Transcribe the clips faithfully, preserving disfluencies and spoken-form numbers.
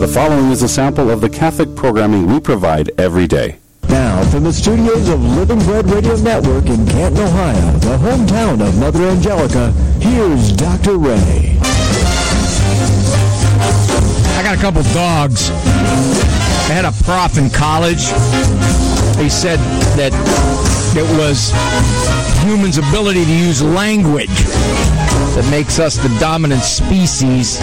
The following is a sample of the Catholic programming we provide every day. Now, from the studios of Living Bread Radio Network in Canton, Ohio, the hometown of Mother Angelica, here's Doctor Ray. I got a couple dogs. I had a prof in college. They said that it was humans' ability to use language that makes us the dominant species.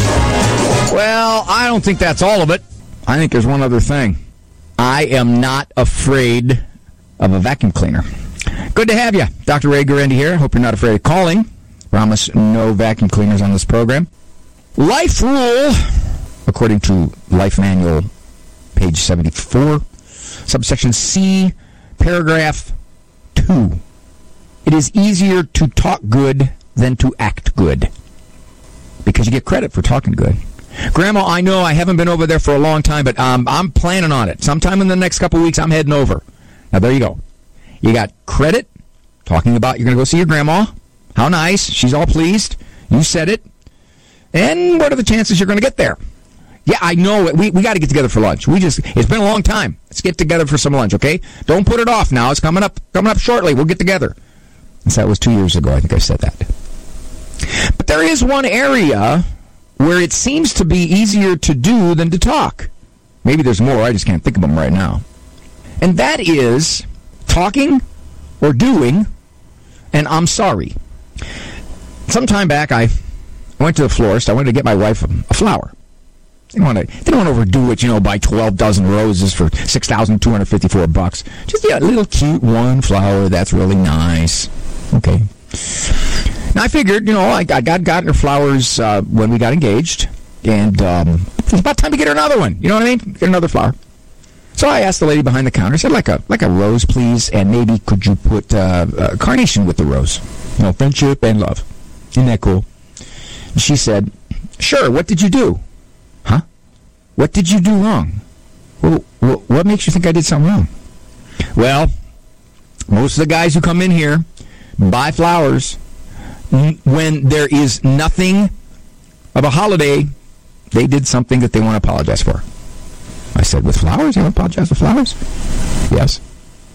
Well, I don't think that's all of it. I think there's one other thing. I am not afraid of a vacuum cleaner. Good to have you. Doctor Ray Guarendi here. Hope you're not afraid of calling. Promise no vacuum cleaners on this program. Life rule, according to Life Manual, page seventy-four, subsection C, paragraph two. It is easier to talk good than to act good, because you get credit for talking good. Grandma, I know I haven't been over there for a long time, but um, I'm planning on it. Sometime in the next couple of weeks, I'm heading over. Now, there you go. You got credit, talking about you're going to go see your grandma. How nice. She's all pleased. You said it. And what are the chances you're going to get there? Yeah, I know. We we got to get together for lunch. We just It's been a long time. Let's get together for some lunch, okay? Don't put it off now. It's coming up coming up shortly. We'll get together. So that was two years ago, I think I said that. But there is one area where it seems to be easier to do than to talk. Maybe there's more. I just can't think of them right now. And that is talking or doing an I'm sorry. Some time back, I went to the florist. I wanted to get my wife a, a flower. Didn't want to didn't want to overdo it, you know, buy twelve dozen roses for six thousand two hundred fifty-four bucks. Just yeah, a little cute one flower. That's really nice. Okay. Now, I figured, you know, I, I got gotten her flowers uh, when we got engaged, and um, it was about time to get her another one. You know what I mean? Get another flower. So I asked the lady behind the counter, I said, like a like a rose, please, and maybe could you put uh, a carnation with the rose? You know, friendship and love. Isn't that cool? And she said, sure, what did you do? Huh? What did you do wrong? Well, what makes you think I did something wrong? Well, most of the guys who come in here buy flowers when there is nothing of a holiday. They did something that they want to apologize for. I said, with flowers? You want to apologize for flowers? Yes.